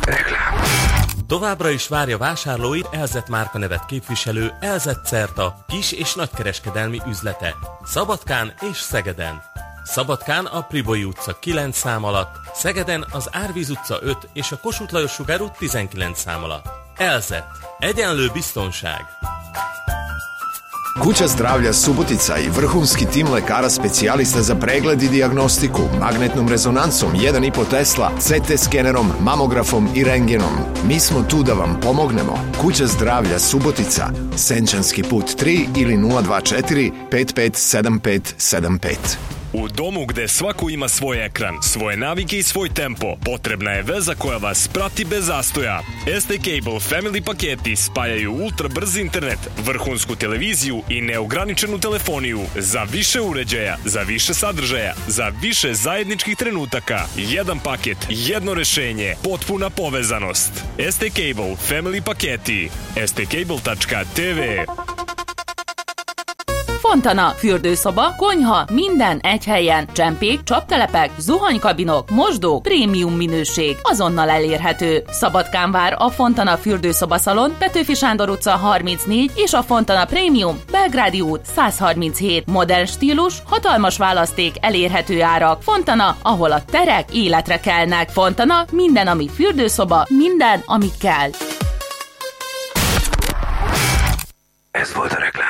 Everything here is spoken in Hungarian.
Reklám. Továbbra is várja vásárlóit Elzett márkanevet képviselő Elzett Certa kis- és nagykereskedelmi üzlete Szabadkán és Szegeden. Szabadkán a Priboi utca 9 szám alatt, Szegeden az Árvíz utca 5 és a Kossuth Lajos Sugár út 19 szám alatt. Elzett. Egyenlő biztonság. Kuća zdravlja Subotica i vrhunski tim lekara specijalista za pregled i dijagnostiku, magnetnom rezonancom 1,5 Tesla, CT skenerom, mamografom i rentgenom. Mi smo tu da vam pomognemo. Kuća zdravlja Subotica, Senčanski put 3 ili 024 557575. U domu gde svako ima svoj ekran, svoje navike i svoj tempo, potrebna je veza koja vas prati bez zastoja. ST Cable Family paketi spajaju ultra brzi internet, vrhunsku televiziju i neograničenu telefoniju za više uređaja, za više sadržaja, za više zajedničkih trenutaka. Jedan paket, jedno rešenje, potpuna povezanost. ST Cable Family paketi. stcable.tv. Fontana, fürdőszoba, konyha, minden egy helyen. Csempék, csaptelepek, zuhanykabinok, mosdók, prémium minőség. Azonnal elérhető. Szabadkán vár a Fontana fürdőszobaszalon, Petőfi Sándor utca 34 és a Fontana Prémium, Belgrádi út 137. Modern stílus, hatalmas választék, elérhető árak. Fontana, ahol a terek életre kelnek. Fontana, minden, ami fürdőszoba, minden, ami kell. Ez volt a reklám.